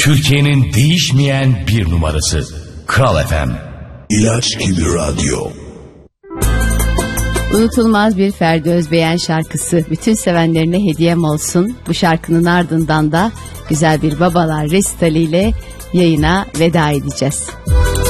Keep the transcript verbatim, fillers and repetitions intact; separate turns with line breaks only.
Türkiye'nin değişmeyen bir numarası Kral F M.
İlaç gibi radyo.
Unutulmaz bir Ferdi Özbeğen şarkısı bütün sevenlerine hediyem olsun. Bu şarkının ardından da güzel bir babalar resitaliyle yayına veda edeceğiz.